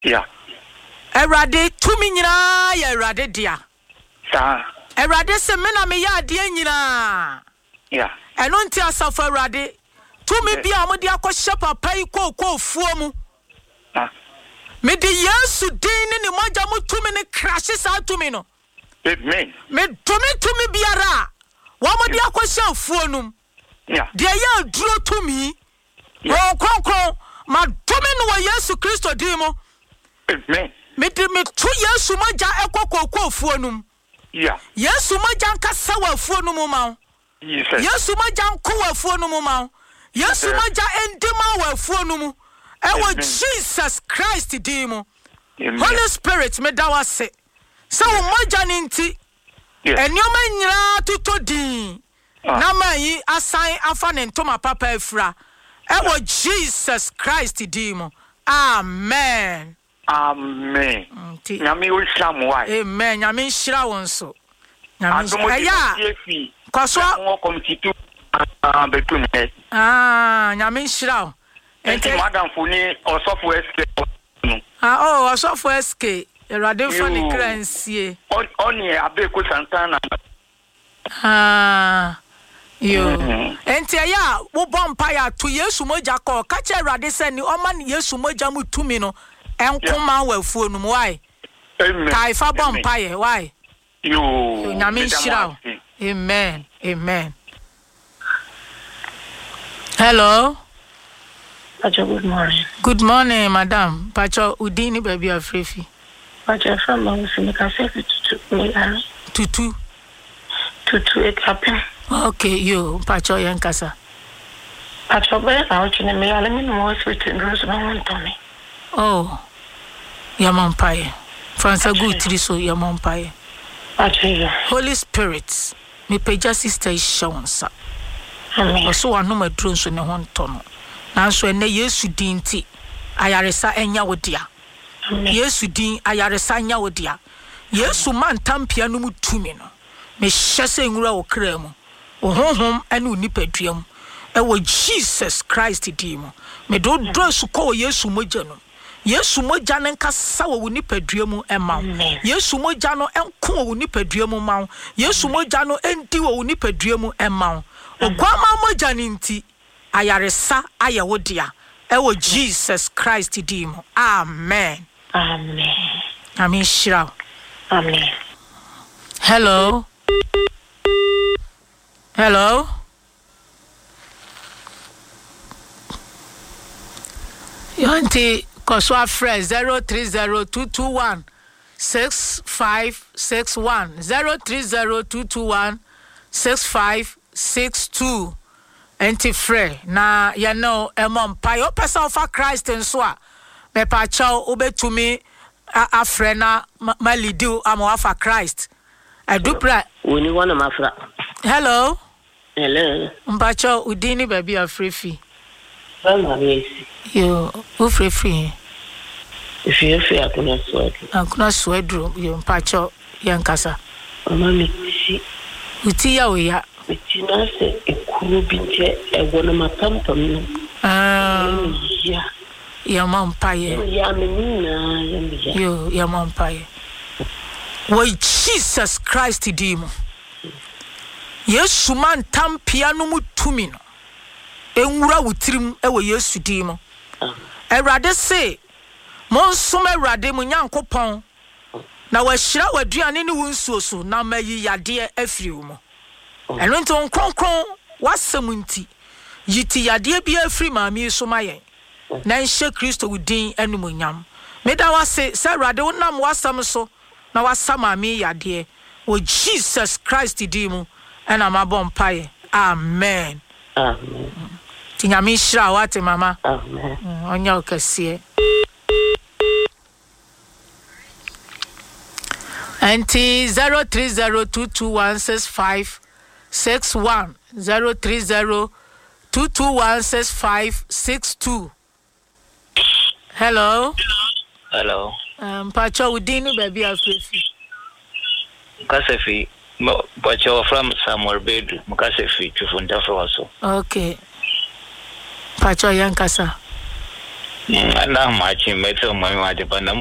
Yeah. Erade tumi nyina ya erade dia. Sa. Erade se me na me ya ade nyina. Yeah. Eno nti asafo erade tumi bia mo de akɔhye papa yi ko fuo mu. Me de Yesu din ne moja mu tumi ne krashe sa tumi no. Amen. Me tumi biara wa mo de akɔhye fuo num. Yeah. De ya duro tumi. O konkron ma tumi no wa Yesu Kristo din mu. Amen. Me tu Yesu moja ekoko fuo num. Yeah. Yesu moja nkasa wa fuo num ma. Jesus. Yesu moja nko wa fuo num ma. Yesu moja endima wa fuo num. Ewo Jesus Christ dimu. Holy Spirit me da wase. So moja ninti. Enyoma nyira tuto din. Na mayi asan afa ne ntoma papa efra. Ewo Jesus Christ dimu. Amen. Amen. Nyame wo hram wai. Amen. Nyame hira won so. Nyame ya. Kwaso wo komititu betum. Nyame hira. Enti madam funi osofo SK. Osofo SK. Erade fo ni kransie. Oni abeko Santana. Yo. Enti ya wo bompa ya to Yesu moja ko ka che Erade se ni o ma ni Yesu moja mu tumi no enkoma wa fuo no why? Amen. Kai fa bompa ye why? Yo. Nyame hira. Amen. Amen. Hello. Pacho, good morning. Good morning, madam. Pacho, udini baby afrefi. Pacho, from Moussini, Cafe Tutu Ekapi. Okay, you, Pacho Yankasa. Pacho, but I want you to let me know what's written. Rose, I want to me. Oh, Yaman Pie. Fransa good triso, Yaman Pie. Pacho, Holy Spirit, me peja sister is shown, sir. Amen. So I know my drones in the one tunnel. Nanso ene Yesu din ti ayaresa enya wodia. Yesu din ayaresa enya wodia. Yesu man tampia no mutumi no. Me hyese nwura wo kra mu. Ohonhom ene onipadua mu. Ewo Jesus Christ din mu. Me do dress ko Yesu moja no. Yesu moja ne nkasa wo onipadua mu ema. Yesu moja no enko wo onipadua mu ma. Yesu moja no endi wo onipadua mu ema. Ogwama moja ni nti ayaresa ayawodia ewo Jesus Christ dimu. Amen. Amen. Amen shira. Amen. Hello. Hello. Yanti koswa fresh 030221 6561 030221 6562 enti free na ya know emom pa yo person of Christ nso a me pa chaw obetumi afre na malidu amo of Christ adupra Woni wana mafra. Hello Mpacho udini baby afrefi Bama mesi yo ufrefi Ifi akuna swedro yo mpacho yankasa Mama miti uti ya oya Tina se ekuru binche egona matamto no. Ya mampaye. Ya menina Yo ya mampaye. Wo Jesus Christ dimu. Yesu man tampia no mutumi no. Enwura wutirim ewo Yesu dimu. Erade se monsom erade mu Nyankopon. Na wahira waduane ne wonsuo so na mayi yade afiri wo mo. Eno nto kronkron wasemunti yiti yade bia afiri maami so mayen na nhye Kristo wudin enumunyam meda wase se rade wonam wasam so na wasamaami yade o Jesus Christ dimu ena mabom paye. Amen. Amen. Tinyami shira wate mama. Amen. Onya okase anti 0302216561 0302216562. Hello. Hello. Pacho udini baby afrefi. Kasefi Pacho from Samuel Bedu Mukasefi Chufunda Froso. Okay. Pacho yankasa. Na machi meto mami wate pa